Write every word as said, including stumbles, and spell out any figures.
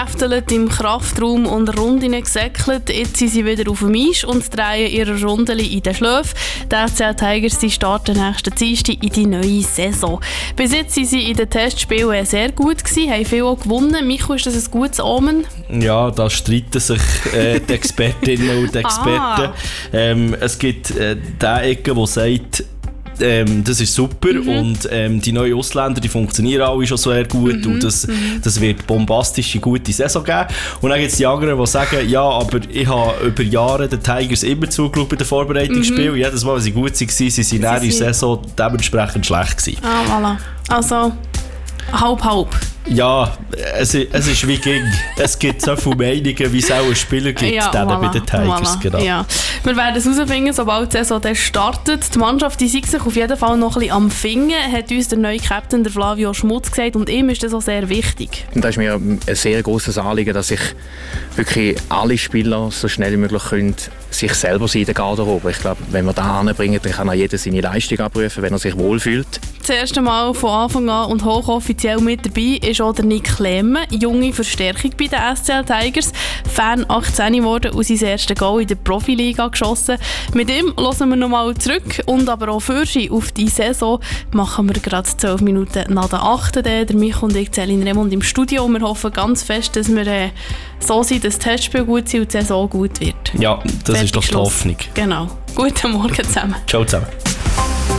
im Kraftraum und Rundinnen gesäckelt. Jetzt sind sie wieder auf dem Eis und drehen ihre Rundeli in den Schläfen. Die S C L Tigers die starten nächsten Dienstag in die neue Saison. Bis jetzt waren sie in den Testspielen sehr gut gewesen, haben viel auch gewonnen. Michael, ist das ein gutes Omen? Ja, da streiten sich äh, die Expertinnen und Experten. ah. ähm, es gibt äh, die Ecke, die sagt, Ähm, das ist super mhm. und ähm, die neuen Ausländer, die funktionieren alle schon sehr gut mhm. und das, mhm. das wird bombastische, gute Saison geben. Und dann gibt es die anderen, die sagen, ja, aber ich habe über Jahre den Tigers immer zugeschaut bei den Vorbereitungsspielen. Mhm. Jedes Mal, wenn sie gut waren, sie sind in der Saison dementsprechend schlecht gewesen. Ah, voilà. Also, halb, halb. Ja, es, es ist wie ging. Es gibt so viele Meinungen, wie es auch einen Spieler gibt, ja, voilà, bei den Tigers. Voilà, genau. ja. Wir werden es herausfinden, sobald die Saison startet. Die Mannschaft die sieht sich auf jeden Fall noch ein bisschen am Finger, hat uns der neue Captain, der Flavio Schmutz, gesagt. Und ihm ist das auch sehr wichtig. Und das ist mir ein sehr grosses Anliegen, dass sich wirklich alle Spieler so schnell wie möglich können sich selber sein in der Garderobe. Ich glaube, wenn wir das anbringen, dann kann auch jeder seine Leistung abrufen, wenn er sich wohlfühlt. Das erste Mal von Anfang an und hochoffiziell mit dabei ist auch der Nick Lehmann, junge Verstärkung bei den S C L Tigers. Fan achtzehn geworden und sein erstes Goal in der Profiliga geschossen. Mit ihm hören wir nochmal zurück und aber auch Fürschi auf die Saison machen wir gerade zwölf Minuten nach der achten Der Michael und ich, Céline Remond, im Studio. Wir hoffen ganz fest, dass wir äh, so sind, dass das Testspiel gut sind und die Saison gut wird. Ja, das Fertig ist doch die Hoffnung. Genau. Guten Morgen zusammen. Ciao zusammen.